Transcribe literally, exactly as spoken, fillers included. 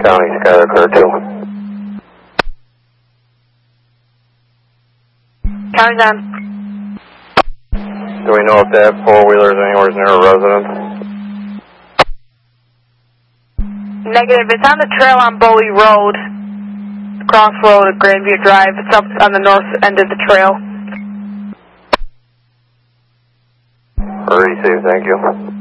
County, Skyler Car two. County nine. Do we know if that four-wheeler is anywhere near a residence? Negative. It's on the trail on Boley Road. Crossroad at Grandview Drive. It's up on the north end of the trail. Already safe, thank you.